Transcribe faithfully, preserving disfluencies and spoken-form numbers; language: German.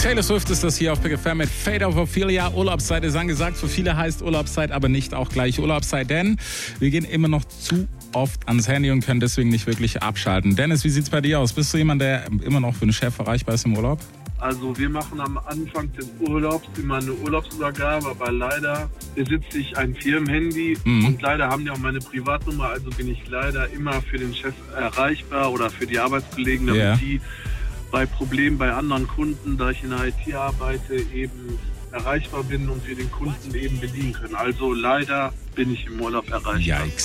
Taylor Swift ist das hier auf Big F M mit Fate of Ophelia. Urlaubszeit ist angesagt. Für viele heißt Urlaubszeit aber nicht auch gleich Urlaubszeit, denn wir gehen immer noch zu oft ans Handy und können deswegen nicht wirklich abschalten. Dennis, wie sieht's bei dir aus? Bist du jemand, der immer noch für einen Chef erreichbar ist im Urlaub? Also wir machen am Anfang des Urlaubs immer eine Urlaubsübergabe, aber leider besitze ich ein Firmenhandy mhm. und leider haben die auch meine Privatnummer, also bin ich leider immer für den Chef erreichbar oder für die Arbeitskollegen, damit yeah. die bei Problemen bei anderen Kunden, da ich in der I T arbeite, eben erreichbar bin und wir den Kunden eben bedienen können. Also leider bin ich im Urlaub erreichbar. Yikes.